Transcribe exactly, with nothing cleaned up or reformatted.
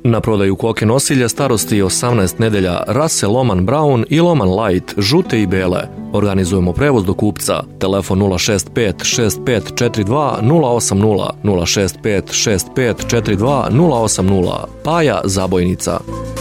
Na prodaju koke nosilje starosti osamnaest nedelja, rase Loman Brown i Loman Light, žute i bele. Organizujemo prevoz do kupca. Telefon nula šest pet šest pet četiri dva nula osam nula, nula šest pet šest pet četiri dva nula osam nula. Paja Zabojnica.